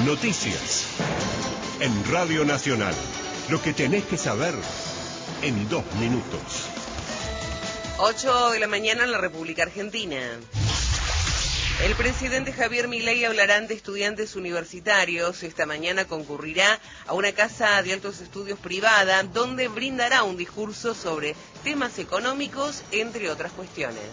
Noticias. En Radio Nacional. Lo que tenés que saber en 2 minutos. 8 de la mañana en la República Argentina. El presidente Javier Milei hablará ante estudiantes universitarios. Esta mañana concurrirá a una casa de altos estudios privada donde brindará un discurso sobre temas económicos, entre otras cuestiones.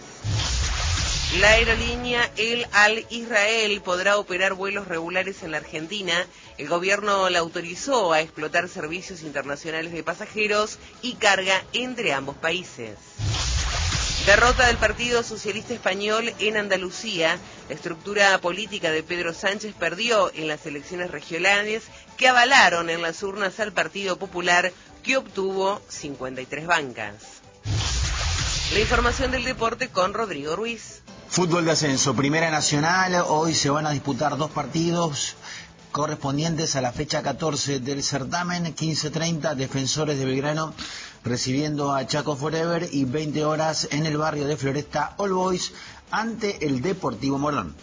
La aerolínea El Al Israel podrá operar vuelos regulares en la Argentina. El gobierno la autorizó a explotar servicios internacionales de pasajeros y carga entre ambos países. Derrota del Partido Socialista Español en Andalucía. La estructura política de Pedro Sánchez perdió en las elecciones regionales que avalaron en las urnas al Partido Popular, que obtuvo 53 bancas. La información del deporte con Rodrigo Ruiz. Fútbol de ascenso, Primera Nacional. Hoy se van a disputar 2 partidos correspondientes a la fecha 14 del certamen. 15:30, Defensores de Belgrano recibiendo a Chaco Forever, y 20 horas en el barrio de Floresta, All Boys ante el Deportivo Morón.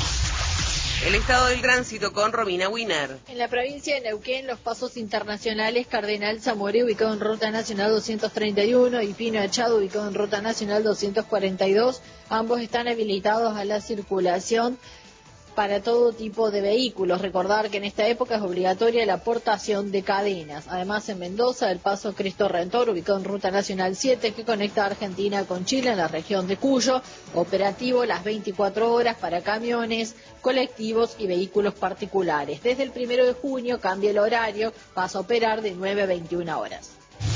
El estado del tránsito con Romina Wiener. En la provincia de Neuquén, los pasos internacionales Cardenal Zamoré, ubicado en Ruta Nacional 231, y Pino Echado, ubicado en Ruta Nacional 242, ambos están habilitados a la circulación para todo tipo de vehículos. Recordar que en esta época es obligatoria la portación de cadenas. Además, en Mendoza, el paso Cristo Redentor, ubicado en Ruta Nacional 7, que conecta Argentina con Chile en la región de Cuyo, operativo las 24 horas para camiones, colectivos y vehículos particulares. Desde el 1 de junio cambia el horario, pasa a operar de 9 a 21 horas.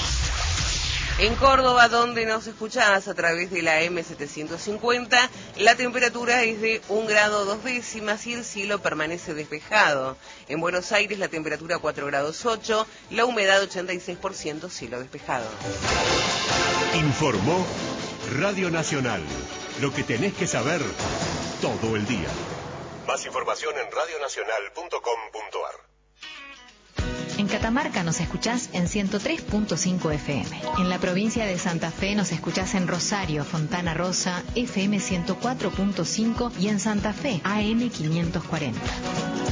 En Córdoba, donde nos escuchás a través de la M750, la temperatura es de 1 grado 2 décimas y el cielo permanece despejado. En Buenos Aires, la temperatura 4 grados 8, la humedad 86%, cielo despejado. Informó Radio Nacional. Lo que tenés que saber todo el día. Más información en radionacional.com.ar. En Catamarca nos escuchás en 103.5 FM. En la provincia de Santa Fe nos escuchás en Rosario, Fontana Rosa, FM 104.5 y en Santa Fe, AM 540.